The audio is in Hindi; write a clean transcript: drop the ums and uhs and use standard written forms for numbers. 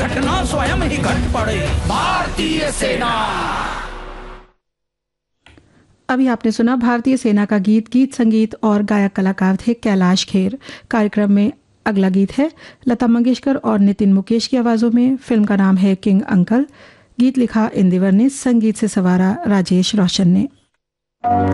घटना स्वयं ही घट पड़े। भारतीय सेना। अभी आपने सुना भारतीय सेना का गीत संगीत और गायक कलाकार थे कैलाश खेर। कार्यक्रम में अगला गीत है लता मंगेशकर और नितिन मुकेश की आवाजों में। फिल्म का नाम है किंग अंकल। गीत लिखा इंदिवर ने, संगीत से सवारा राजेश रोशन ने।